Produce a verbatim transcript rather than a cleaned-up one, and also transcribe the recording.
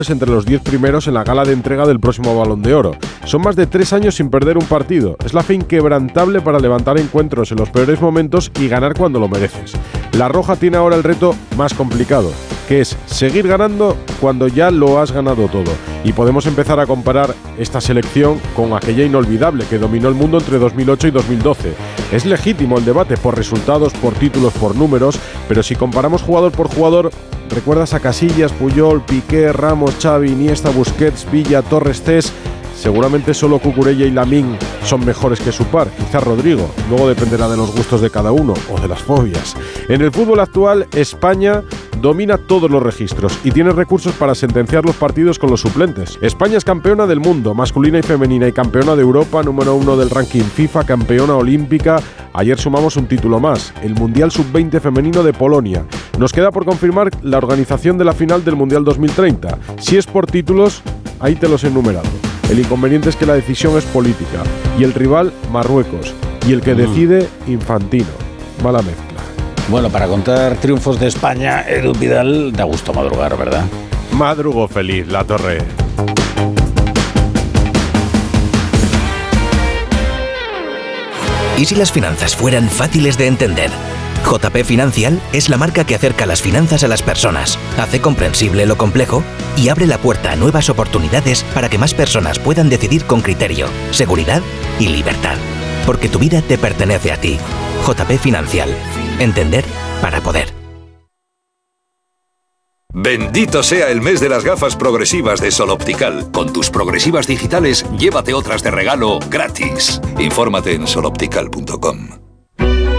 entre los diez primeros en la gala de entrega del próximo Balón de Oro. Son más de tres años sin perder un partido. Es la fe inquebrantable para levantar encuentros en los peores momentos y ganar cuando lo mereces. La Roja tiene ahora el reto más complicado, que es seguir ganando cuando ya lo has ganado todo. Y podemos empezar a comparar esta selección con aquella inolvidable que dominó el mundo entre dos mil ocho y dos mil doce. Es legítimo el debate por resultados, por títulos, por números, pero si comparamos jugador por jugador, ¿recuerdas a Casillas, Puyol, Piqué, Ramos, Xavi, Iniesta, Busquets, Villa, Torres, Cés? Seguramente solo Cucurella y Lamine son mejores que su par, quizá Rodrigo. Luego dependerá de los gustos de cada uno o de las fobias. En el fútbol actual, España domina todos los registros y tiene recursos para sentenciar los partidos con los suplentes. España es campeona del mundo, masculina y femenina, y campeona de Europa, número uno del ranking FIFA, campeona olímpica. Ayer sumamos un título más, el Mundial sub veinte femenino de Polonia. Nos queda por confirmar la organización de la final del Mundial dos mil treinta. Si es por títulos, ahí te los he enumerado. El inconveniente es que la decisión es política y el rival Marruecos y el que decide Infantino. Mala mezcla. Bueno, para contar triunfos de España, Edu Vidal, da gusto madrugar, ¿verdad? Madrugo feliz, La Torre. ¿Y si las finanzas fueran fáciles de entender? J P Financial es la marca que acerca las finanzas a las personas, hace comprensible lo complejo y abre la puerta a nuevas oportunidades para que más personas puedan decidir con criterio, seguridad y libertad. Porque tu vida te pertenece a ti. J P Financial. Entender para poder. Bendito sea el mes de las gafas progresivas de Sol Optical. Con tus progresivas digitales, llévate otras de regalo gratis. Infórmate en sol optical punto com.